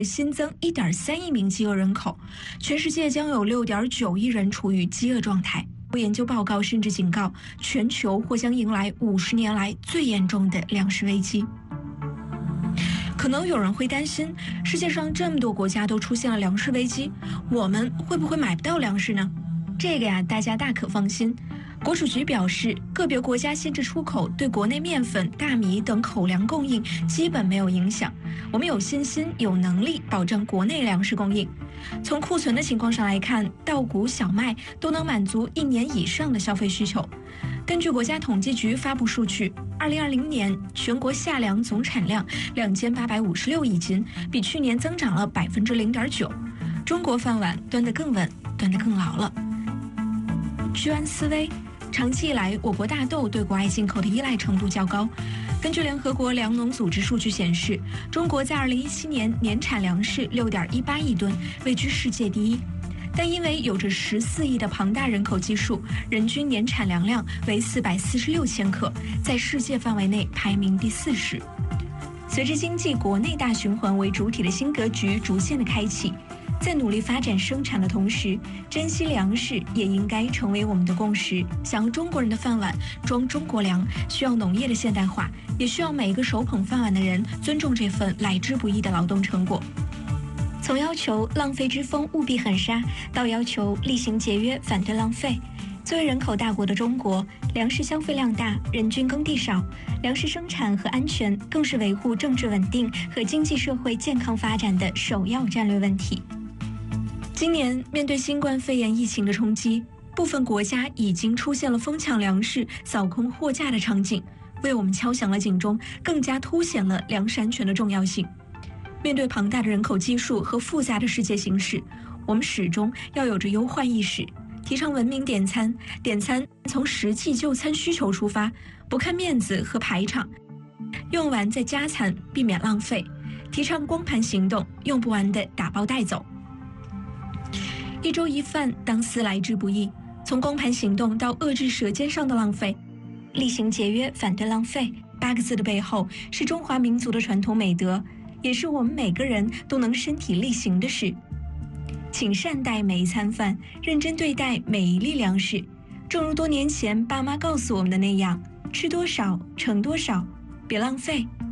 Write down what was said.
新增1.3亿名饥饿人口，全世界将有6.9亿人处于饥饿状态。研究报告甚至警告，全球或将迎来50年来最严重的粮食危机。可能有人会担心，世界上这么多国家都出现了粮食危机，我们会不会买不到粮食呢？这个呀，大家大可放心。国储局表示，个别国家限制出口对国内面粉、大米等口粮供应基本没有影响。我们有信心、有能力保证国内粮食供应。从库存的情况上来看，稻谷、小麦都能满足1年以上的消费需求。根据国家统计局发布数据，2020年全国夏粮总产量2856亿斤，比去年增长了0.9%。中国饭碗端得更稳，端得更牢了。居安思危。长期以来，我国大豆对国外进口的依赖程度较高。根据联合国粮农组织数据显示，中国在2017年年产粮食6.18亿吨，位居世界第一。但因为有着14亿的庞大人口基数，人均年产粮量为446千克，在世界范围内排名第40。随着经济国内大循环为主体的新格局逐渐的开启，在努力发展生产的同时，珍惜粮食也应该成为我们的共识。想要中国人的饭碗装中国粮，需要农业的现代化，也需要每一个手捧饭碗的人尊重这份来之不易的劳动成果。从要求浪费之风务必狠刹，到要求厉行节约，反对浪费。作为人口大国的中国，粮食消费量大，人均耕地少，粮食生产和安全更是维护政治稳定和经济社会健康发展的首要战略问题。今年面对新冠肺炎疫情的冲击，部分国家已经出现了疯抢粮食、扫空货架的场景，为我们敲响了警钟，更加凸显了粮食安全的重要性。面对庞大的人口基数和复杂的世界形势，我们始终要有着忧患意识，提倡文明点餐，点餐从实际就餐需求出发，不看面子和排场，用完再加餐，避免浪费。提倡光盘行动，用不完的打包带走。一粥一饭，当思来之不易。从光盘行动到遏制舌尖上的浪费，厉行节约，反对浪费8个字的背后，是中华民族的传统美德，也是我们每个人都能身体力行的事。请善待每一餐饭，认真对待每一粒粮食。正如多年前爸妈告诉我们的那样，吃多少盛多少，别浪费，